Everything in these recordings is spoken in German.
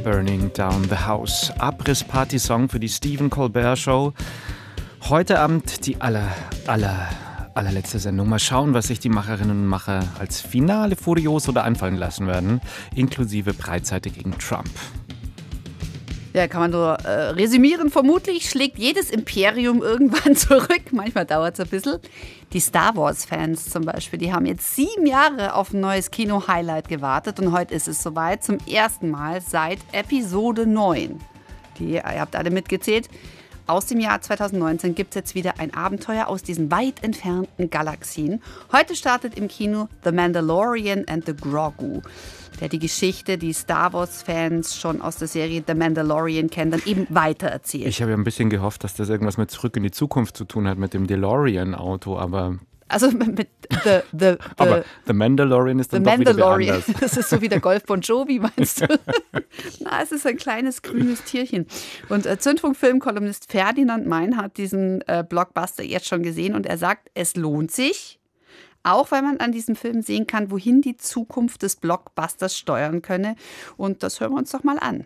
Burning Down the House. Abriss-Party-Song für die Stephen Colbert Show. Heute Abend die allerletzte Sendung. Mal schauen, was sich die Macherinnen und Macher als Finale furios oder einfallen lassen werden, inklusive Breitseite gegen Trump. Ja, kann man nur resümieren. Vermutlich schlägt jedes Imperium irgendwann zurück. Manchmal dauert es ein bisschen. Die Star Wars-Fans zum Beispiel, die haben jetzt 7 Jahre auf ein neues Kino-Highlight gewartet. Und heute ist es soweit, zum ersten Mal seit Episode 9. Ihr habt alle mitgezählt. Aus dem Jahr 2019 gibt es jetzt wieder ein Abenteuer aus diesen weit entfernten Galaxien. Heute startet im Kino The Mandalorian and the Grogu, der die Geschichte, die Star Wars-Fans schon aus der Serie The Mandalorian kennen, dann eben weitererzählt. Ich habe ja ein bisschen gehofft, dass das irgendwas mit Zurück in die Zukunft zu tun hat, mit dem DeLorean-Auto, aber... Also mit aber The Mandalorian ist dann doch wieder anders. Das ist so wie der Golf Bon Jovi, meinst du? Na, es ist ein kleines grünes Tierchen. Und Zündfunk-Filmkolumnist Ferdinand Mein hat diesen Blockbuster jetzt schon gesehen und er sagt, es lohnt sich, auch weil man an diesem Film sehen kann, wohin die Zukunft des Blockbusters steuern könne. Und das hören wir uns doch mal an.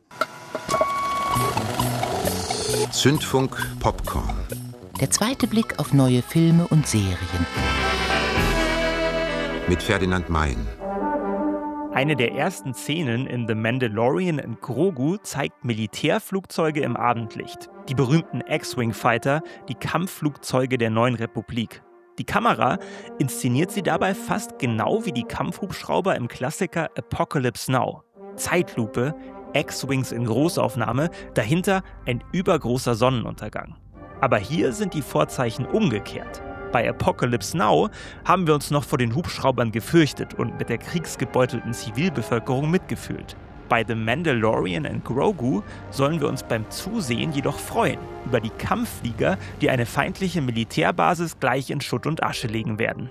Zündfunk Popcorn. Der zweite Blick auf neue Filme und Serien. Mit Ferdinand Mein. Eine der ersten Szenen in The Mandalorian and Grogu zeigt Militärflugzeuge im Abendlicht. Die berühmten X-Wing-Fighter, die Kampfflugzeuge der neuen Republik. Die Kamera inszeniert sie dabei fast genau wie die Kampfhubschrauber im Klassiker Apocalypse Now. Zeitlupe, X-Wings in Großaufnahme, dahinter ein übergroßer Sonnenuntergang. Aber hier sind die Vorzeichen umgekehrt. Bei Apocalypse Now haben wir uns noch vor den Hubschraubern gefürchtet und mit der kriegsgebeutelten Zivilbevölkerung mitgefühlt. Bei The Mandalorian and Grogu sollen wir uns beim Zusehen jedoch freuen über die Kampfflieger, die eine feindliche Militärbasis gleich in Schutt und Asche legen werden.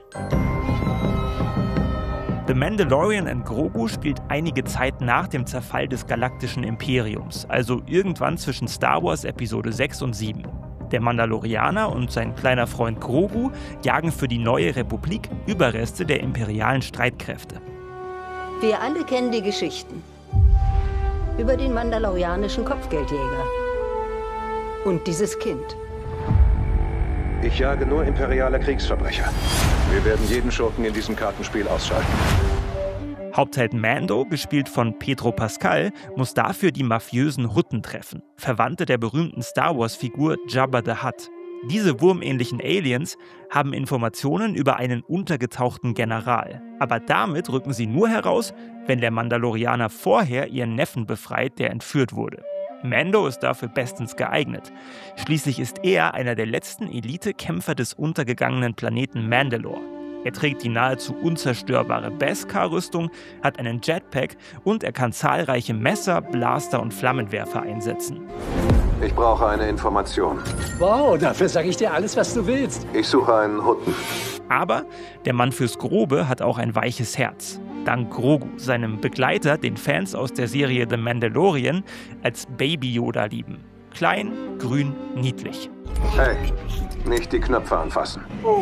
The Mandalorian and Grogu spielt einige Zeit nach dem Zerfall des galaktischen Imperiums, also irgendwann zwischen Star Wars Episode 6 und 7. Der Mandalorianer und sein kleiner Freund Grogu jagen für die neue Republik Überreste der imperialen Streitkräfte. Wir alle kennen die Geschichten über den mandalorianischen Kopfgeldjäger und dieses Kind. Ich jage nur imperiale Kriegsverbrecher. Wir werden jeden Schurken in diesem Kartenspiel ausschalten. Hauptheld Mando, gespielt von Pedro Pascal, muss dafür die mafiösen Hutten treffen, Verwandte der berühmten Star-Wars-Figur Jabba the Hutt. Diese wurmähnlichen Aliens haben Informationen über einen untergetauchten General. Aber damit rücken sie nur heraus, wenn der Mandalorianer vorher ihren Neffen befreit, der entführt wurde. Mando ist dafür bestens geeignet. Schließlich ist er einer der letzten Elite-Kämpfer des untergegangenen Planeten Mandalore. Er trägt die nahezu unzerstörbare Beskar-Rüstung, hat einen Jetpack und er kann zahlreiche Messer, Blaster und Flammenwerfer einsetzen. Ich brauche eine Information. Wow, dafür sage ich dir alles, was du willst. Ich suche einen Hutten. Aber der Mann fürs Grobe hat auch ein weiches Herz. Dank Grogu, seinem Begleiter, den Fans aus der Serie The Mandalorian als Baby Yoda lieben. Klein, grün, niedlich. Hey, nicht die Knöpfe anfassen.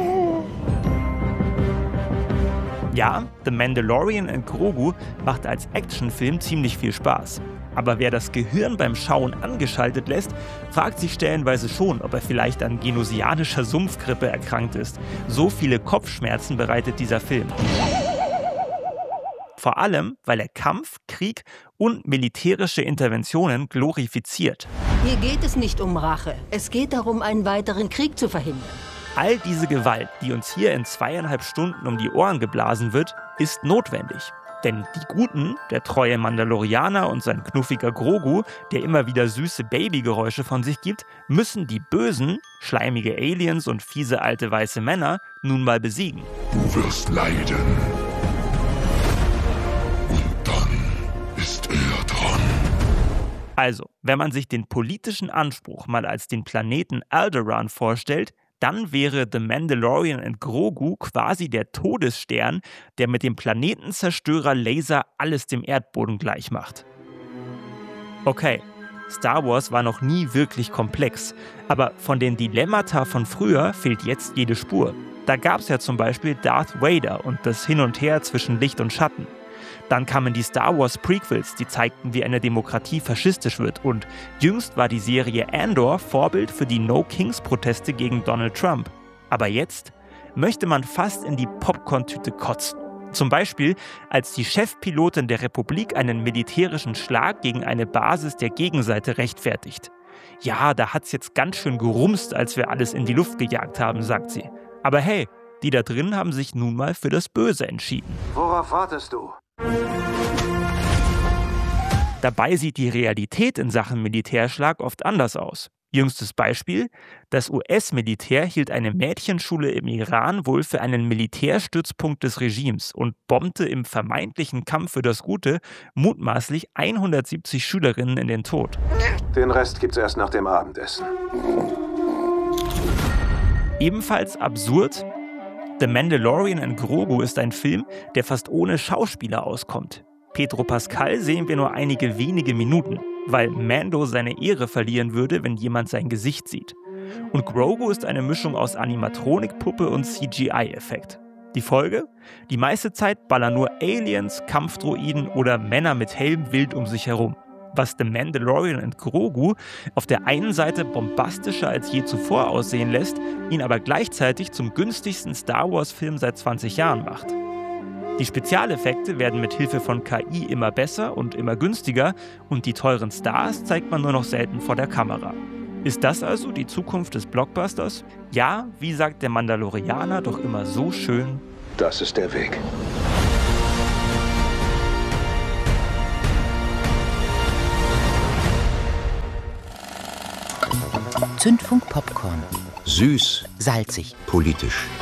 Ja, The Mandalorian and Grogu macht als Actionfilm ziemlich viel Spaß. Aber wer das Gehirn beim Schauen angeschaltet lässt, fragt sich stellenweise schon, ob er vielleicht an genosianischer Sumpfgrippe erkrankt ist. So viele Kopfschmerzen bereitet dieser Film. Vor allem, weil er Kampf, Krieg und militärische Interventionen glorifiziert. Hier geht es nicht um Rache. Es geht darum, einen weiteren Krieg zu verhindern. All diese Gewalt, die uns hier in 2,5 Stunden um die Ohren geblasen wird, ist notwendig. Denn die Guten, der treue Mandalorianer und sein knuffiger Grogu, der immer wieder süße Babygeräusche von sich gibt, müssen die Bösen, schleimige Aliens und fiese alte weiße Männer, nun mal besiegen. Du wirst leiden. Und dann ist er dran. Also, wenn man sich den politischen Anspruch mal als den Planeten Alderaan vorstellt, dann wäre The Mandalorian and Grogu quasi der Todesstern, der mit dem Planetenzerstörer Laser alles dem Erdboden gleich macht. Okay, Star Wars war noch nie wirklich komplex, aber von den Dilemmata von früher fehlt jetzt jede Spur. Da gab es ja zum Beispiel Darth Vader und das Hin und Her zwischen Licht und Schatten. Dann kamen die Star Wars Prequels, die zeigten, wie eine Demokratie faschistisch wird. Und jüngst war die Serie Andor Vorbild für die No-Kings-Proteste gegen Donald Trump. Aber jetzt möchte man fast in die Popcorn-Tüte kotzen. Zum Beispiel, als die Chefpilotin der Republik einen militärischen Schlag gegen eine Basis der Gegenseite rechtfertigt. Ja, da hat's jetzt ganz schön gerumst, als wir alles in die Luft gejagt haben, sagt sie. Aber hey, die da drin haben sich nun mal für das Böse entschieden. Worauf wartest du? Dabei sieht die Realität in Sachen Militärschlag oft anders aus. Jüngstes Beispiel: Das US-Militär hielt eine Mädchenschule im Iran wohl für einen Militärstützpunkt des Regimes und bombte im vermeintlichen Kampf für das Gute mutmaßlich 170 Schülerinnen in den Tod. Den Rest gibt's erst nach dem Abendessen. Ebenfalls absurd: The Mandalorian and Grogu ist ein Film, der fast ohne Schauspieler auskommt. Pedro Pascal sehen wir nur einige wenige Minuten, weil Mando seine Ehre verlieren würde, wenn jemand sein Gesicht sieht. Und Grogu ist eine Mischung aus Animatronikpuppe und CGI-Effekt. Die Folge? Die meiste Zeit ballern nur Aliens, Kampfdroiden oder Männer mit Helm wild um sich herum. Was The Mandalorian and Grogu auf der einen Seite bombastischer als je zuvor aussehen lässt, ihn aber gleichzeitig zum günstigsten Star Wars-Film seit 20 Jahren macht. Die Spezialeffekte werden mit Hilfe von KI immer besser und immer günstiger und die teuren Stars zeigt man nur noch selten vor der Kamera. Ist das also die Zukunft des Blockbusters? Ja, wie sagt der Mandalorianer doch immer so schön: Das ist der Weg. Zündfunk Popcorn. Süß, Salzig. politisch.